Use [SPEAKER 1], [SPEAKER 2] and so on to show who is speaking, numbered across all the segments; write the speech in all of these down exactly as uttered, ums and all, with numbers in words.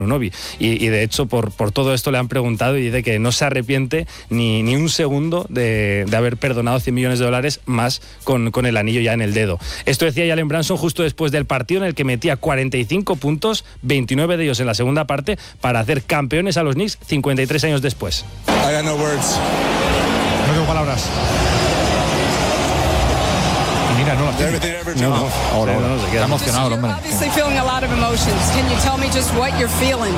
[SPEAKER 1] Novi. Y, y de hecho por, por todo esto le han preguntado y dice que no se arrepiente ni, ni un segundo de, de haber perdonado cien millones de dólares más con, con el anillo ya en el dedo. Esto decía Jalen Brunson justo después del partido en el que metía cuarenta y cinco puntos, veintinueve de ellos en la segunda parte, para hacer campeones a los Knicks cincuenta y tres años después.
[SPEAKER 2] I got no words.
[SPEAKER 3] No tengo palabras. Mira, no,
[SPEAKER 2] no,
[SPEAKER 3] no, ahora, ahora.
[SPEAKER 1] No, no, se
[SPEAKER 3] Está emocionado el hombre.
[SPEAKER 4] Obviously feeling a lot of emotions. Can you tell me just what you're feeling?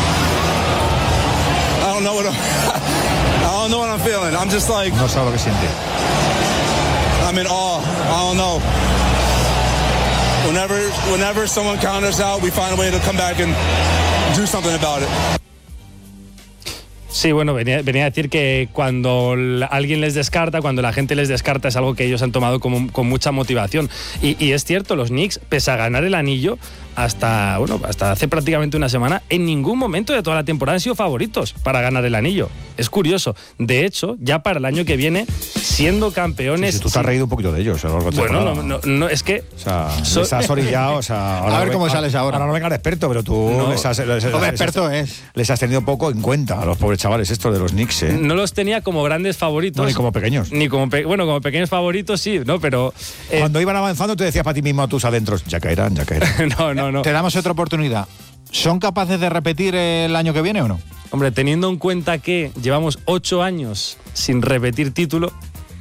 [SPEAKER 2] I don't know what I'm, I don't know what I'm feeling. I'm just like,
[SPEAKER 3] No sabe lo que siente.
[SPEAKER 2] I'm in awe. I don't know. Whenever, whenever someone counters out, we find a way to come back and do something about it.
[SPEAKER 1] Sí, bueno, venía, venía a decir que cuando alguien les descarta, cuando la gente les descarta, es algo que ellos han tomado como, con mucha motivación. Y, y es cierto, los Knicks, pese a ganar el anillo, hasta, bueno, hasta hace prácticamente una semana, en ningún momento de toda la temporada han sido favoritos para ganar el anillo. Es curioso. De hecho, ya para el año que viene, siendo campeones...
[SPEAKER 3] Sí, sí, tú te has reído un poquito de ellos. ¿No?
[SPEAKER 1] Bueno, no, no, no, es que...
[SPEAKER 3] O sea, so... les has orillado, o sea...
[SPEAKER 5] Ahora a ver cómo
[SPEAKER 3] venga,
[SPEAKER 5] sales ahora.
[SPEAKER 3] Ahora no venga el experto, pero tú
[SPEAKER 1] no.
[SPEAKER 3] les has... Les,
[SPEAKER 5] Hombre,
[SPEAKER 3] les,
[SPEAKER 5] experto
[SPEAKER 3] les,
[SPEAKER 5] es.
[SPEAKER 3] Les has tenido poco en cuenta a los pobres chavales estos de los Knicks, ¿eh?
[SPEAKER 1] No los tenía como grandes favoritos.
[SPEAKER 3] No, ni como pequeños.
[SPEAKER 1] Ni como... Pe bueno, como pequeños favoritos sí, ¿no? Pero...
[SPEAKER 3] Eh, Cuando iban avanzando te decías para ti mismo a tus adentros, ya caerán, ya caerán.
[SPEAKER 1] no, no, no.
[SPEAKER 5] Te damos otra oportunidad. ¿Son capaces de repetir el año que viene o no?
[SPEAKER 1] Hombre, teniendo en cuenta que llevamos ocho años sin repetir título,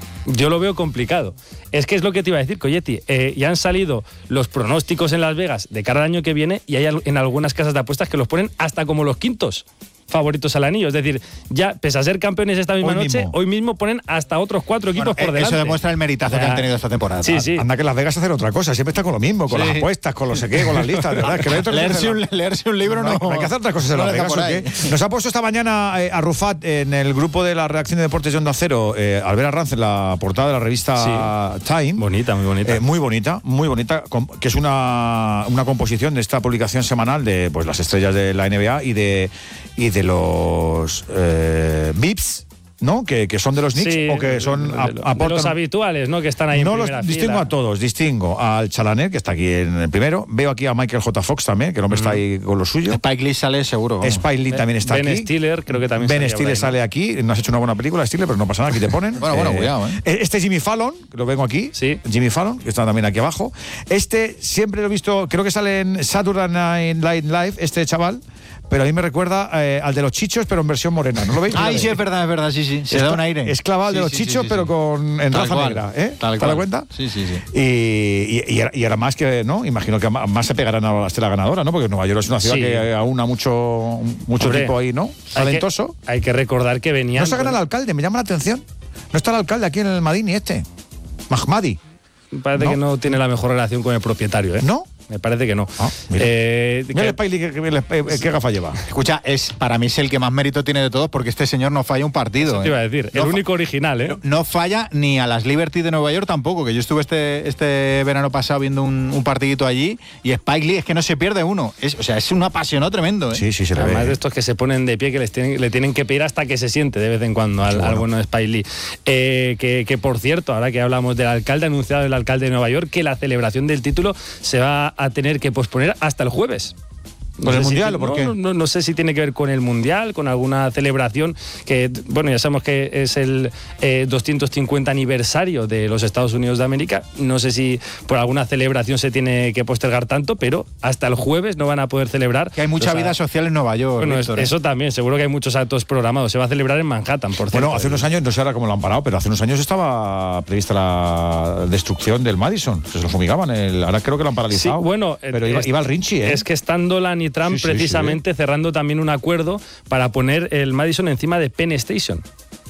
[SPEAKER 1] yo lo veo complicado. Es que es lo que te iba a decir, Coyetti. Eh, ya han salido los pronósticos en Las Vegas de cara al año que viene y hay en algunas casas de apuestas que los ponen hasta como los quintos favoritos al anillo. Es decir, ya, pese a ser campeones esta misma
[SPEAKER 3] hoy
[SPEAKER 1] noche,
[SPEAKER 3] mismo.
[SPEAKER 1] hoy mismo ponen hasta otros cuatro equipos
[SPEAKER 5] Bueno,
[SPEAKER 1] por delante.
[SPEAKER 5] Eso demuestra el meritazo
[SPEAKER 1] ya.
[SPEAKER 5] que han tenido esta temporada.
[SPEAKER 1] Sí, sí.
[SPEAKER 3] Anda que Las Vegas hacen otra cosa, siempre está con lo mismo, con
[SPEAKER 5] Sí.
[SPEAKER 3] las apuestas, con lo sé qué, con las listas, de verdad. Que no hay
[SPEAKER 5] leerse, un, leerse un libro no...
[SPEAKER 3] No hay que hacer otras cosas en
[SPEAKER 5] no
[SPEAKER 3] Las
[SPEAKER 5] le da
[SPEAKER 3] Vegas,
[SPEAKER 5] por
[SPEAKER 3] ¿o
[SPEAKER 5] ahí.
[SPEAKER 3] qué? Nos ha puesto esta mañana eh, a Rufat en el grupo de la redacción de deportes de Onda Cero, eh, Albert Arranz, en la portada de la revista
[SPEAKER 1] Sí.
[SPEAKER 3] Time.
[SPEAKER 1] Bonita, muy bonita.
[SPEAKER 3] Eh, muy bonita, muy bonita, com que es una, una composición de esta publicación semanal de pues las estrellas de la N B A y de, y de los eh, V I Ps, ¿no? Que, que son de los Knicks
[SPEAKER 1] Sí,
[SPEAKER 3] o que son
[SPEAKER 1] de,
[SPEAKER 3] a,
[SPEAKER 1] de, de
[SPEAKER 3] aportan...
[SPEAKER 1] los habituales, ¿no? Que están ahí
[SPEAKER 3] No
[SPEAKER 1] en
[SPEAKER 3] los
[SPEAKER 1] primera
[SPEAKER 3] distingo
[SPEAKER 1] fila.
[SPEAKER 3] a todos, distingo al Chalaner, que está aquí en el primero, veo aquí a Michael J. Fox también, que el hombre mm. está ahí con lo suyo.
[SPEAKER 5] Spike Lee sale seguro. Vamos.
[SPEAKER 3] Spike Lee también está
[SPEAKER 1] Ben
[SPEAKER 3] aquí.
[SPEAKER 1] Ben Stiller creo que también
[SPEAKER 3] Ben Stiller sale aquí, no has hecho una buena película, Stiller, pero no pasa nada, aquí te ponen.
[SPEAKER 5] Bueno, bueno, cuidado, ¿eh?
[SPEAKER 3] Este es Jimmy Fallon, que lo vengo aquí.
[SPEAKER 1] Sí.
[SPEAKER 3] Jimmy Fallon, que está también aquí abajo. Este siempre lo he visto, creo que sale en Saturday Night Live, este chaval. Pero a mí me recuerda eh, al de los chichos, pero en versión morena. ¿No lo veis?
[SPEAKER 5] Ay, sí, es verdad, es verdad, sí, sí. Se
[SPEAKER 3] es
[SPEAKER 5] da un aire.
[SPEAKER 3] Es clavado
[SPEAKER 5] sí,
[SPEAKER 3] de los
[SPEAKER 5] sí,
[SPEAKER 3] chichos,
[SPEAKER 5] sí, sí,
[SPEAKER 3] pero
[SPEAKER 5] sí.
[SPEAKER 3] con en
[SPEAKER 5] Tal
[SPEAKER 3] raza
[SPEAKER 5] cual,
[SPEAKER 3] negra. ¿eh?
[SPEAKER 5] Tal
[SPEAKER 3] ¿Te
[SPEAKER 5] cual.
[SPEAKER 3] das cuenta?
[SPEAKER 5] Sí, sí, sí.
[SPEAKER 3] Y, y, y ahora más que, ¿no? Imagino que más se pegarán a la estela ganadora, ¿no? Porque Nueva York es una ciudad
[SPEAKER 1] Sí.
[SPEAKER 3] que aúna mucho, mucho
[SPEAKER 1] Hombre,
[SPEAKER 3] tipo ahí, ¿no? Talentoso.
[SPEAKER 1] Hay que, hay que recordar que venían...
[SPEAKER 3] No se gana el alcalde, me llama la atención. No está el alcalde aquí en el Madini este. Mahmadi.
[SPEAKER 1] Parece
[SPEAKER 3] ¿No?
[SPEAKER 1] que no tiene la mejor relación con el propietario, ¿eh?
[SPEAKER 3] ¿No?
[SPEAKER 1] Me parece que no.
[SPEAKER 3] Ah, mira.
[SPEAKER 1] Eh,
[SPEAKER 3] Mira
[SPEAKER 1] que-
[SPEAKER 3] el Spike Lee, ¿qué, qué, qué, qué gafa lleva?
[SPEAKER 5] Escucha, es, para mí es el que más mérito tiene de todos porque este señor no falla un partido.
[SPEAKER 1] Eso te
[SPEAKER 5] ¿eh?
[SPEAKER 1] iba a decir.
[SPEAKER 5] No
[SPEAKER 1] el
[SPEAKER 5] fa-
[SPEAKER 1] único original, ¿eh?
[SPEAKER 5] No, no falla ni a las Liberty de Nueva York tampoco, que yo estuve este, este verano pasado viendo un, un partidito allí y Spike Lee es que no se pierde uno. Es, o sea, es un apasionado tremendo, ¿eh?
[SPEAKER 3] Sí, sí, se le
[SPEAKER 1] Además
[SPEAKER 3] ve.
[SPEAKER 1] de estos que se ponen de pie, que les tienen, le tienen que pedir hasta que se siente de vez en cuando al,
[SPEAKER 3] bueno.
[SPEAKER 1] al bueno de Spike Lee. Eh, que, que, por cierto, ahora que hablamos del alcalde, ha anunciado el alcalde de Nueva York que la celebración del título se va a tener que posponer hasta el jueves.
[SPEAKER 3] ¿Por el
[SPEAKER 1] sé
[SPEAKER 3] Mundial
[SPEAKER 1] si,
[SPEAKER 3] o por
[SPEAKER 1] no,
[SPEAKER 3] qué?
[SPEAKER 1] No, no, no sé si tiene que ver con el Mundial, con alguna celebración, que, bueno, ya sabemos que es el eh, doscientos cincuenta aniversario de los Estados Unidos de América. No sé si por alguna celebración se tiene que postergar tanto, pero hasta el jueves no van a poder celebrar.
[SPEAKER 5] Que hay mucha
[SPEAKER 1] Los-
[SPEAKER 5] vida social en Nueva York.
[SPEAKER 1] Bueno,
[SPEAKER 5] Víctor, ¿eh?
[SPEAKER 1] eso también, seguro que hay muchos actos programados. Se va a celebrar en Manhattan, por cierto.
[SPEAKER 3] Bueno, hace unos años, no sé ahora cómo lo han parado, pero hace unos años estaba prevista la destrucción del Madison. Se lo fumigaban. El, ahora creo que lo han
[SPEAKER 1] Sí,
[SPEAKER 3] paralizado.
[SPEAKER 1] bueno,
[SPEAKER 3] pero
[SPEAKER 1] eh,
[SPEAKER 3] iba,
[SPEAKER 1] es-
[SPEAKER 3] iba al Rinchi, ¿eh?
[SPEAKER 1] Es que están Dolan y Trump
[SPEAKER 3] Sí, sí,
[SPEAKER 1] precisamente cerrando también un acuerdo para poner el Madison encima de Penn Station.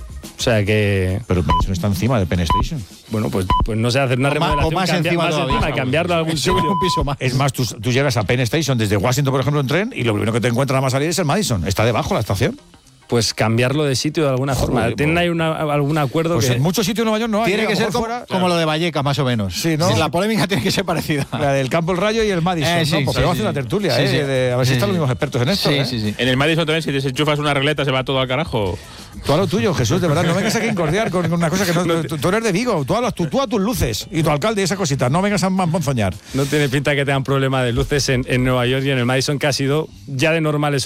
[SPEAKER 1] O sea que,
[SPEAKER 3] Pero Madison está encima de Penn Station.
[SPEAKER 1] bueno, pues, pues no sé, hacer una
[SPEAKER 5] O más-
[SPEAKER 1] remodelación,
[SPEAKER 5] o más
[SPEAKER 1] cambiar-
[SPEAKER 5] encima
[SPEAKER 1] más
[SPEAKER 5] todavía,
[SPEAKER 1] encima,
[SPEAKER 5] ¿sabes?
[SPEAKER 1] cambiarlo a algún
[SPEAKER 5] Sube
[SPEAKER 1] sitio.
[SPEAKER 5] un piso más.
[SPEAKER 3] Es más, tú, tú llegas a Penn Station desde Washington, por ejemplo, en tren, y lo primero que te encuentras más salir es el Madison. Está debajo la estación.
[SPEAKER 1] pues cambiarlo de sitio de alguna forma.
[SPEAKER 3] Joder,
[SPEAKER 1] ¿Tienen ahí una, algún acuerdo?
[SPEAKER 3] Pues
[SPEAKER 1] que...
[SPEAKER 3] en muchos sitios de Nueva York no hay.
[SPEAKER 5] Tiene
[SPEAKER 3] ¿eh?
[SPEAKER 5] que
[SPEAKER 3] A lo
[SPEAKER 5] ser
[SPEAKER 3] mejor
[SPEAKER 5] como,
[SPEAKER 3] fuera-
[SPEAKER 5] como lo de Vallecas, más o menos.
[SPEAKER 3] Sí, ¿no?
[SPEAKER 5] La polémica tiene que ser parecida.
[SPEAKER 3] La del Campo El Rayo y el Madison,
[SPEAKER 5] Eh, sí,
[SPEAKER 3] ¿no? Pues
[SPEAKER 5] sí,
[SPEAKER 3] vamos a
[SPEAKER 5] sí.
[SPEAKER 3] hacer una tertulia,
[SPEAKER 5] Sí,
[SPEAKER 3] ¿eh?
[SPEAKER 5] sí.
[SPEAKER 3] De- a ver si
[SPEAKER 5] Sí,
[SPEAKER 3] están
[SPEAKER 5] sí.
[SPEAKER 3] los mismos expertos en esto,
[SPEAKER 5] Sí,
[SPEAKER 3] ¿eh?
[SPEAKER 5] sí, sí.
[SPEAKER 6] En el Madison también, si desenchufas una regleta, se va todo al carajo.
[SPEAKER 3] Tú a lo tuyo, Jesús, de verdad, no vengas aquí a incordiar con una cosa que no. Tú, tú eres de Vigo, tú a, los, tú, tú a tus luces y tu alcalde y esa cosita, no vengas a mamponzoñar.
[SPEAKER 1] No tiene pinta que tengan problema de luces en, en Nueva York y en el Madison, que ha sido ya de normal eso